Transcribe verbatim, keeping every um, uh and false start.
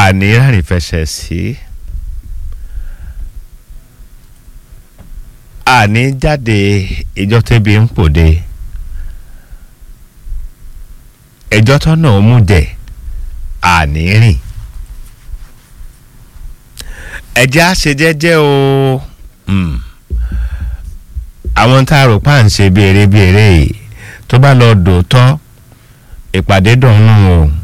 àní rárìn fẹsẹ̀ sí àní jáde ìjọ tẹ́bi ń pòde ẹjọ́ tọ́nà ó mú dẹ̀ àní rìn ẹjẹ́ á ṣe jẹ́jẹ́ o àwọn tá a rò pa ń ṣe bí eré bí eré tó bá lọ dòótọ́ ìpàdé dọ̀nù o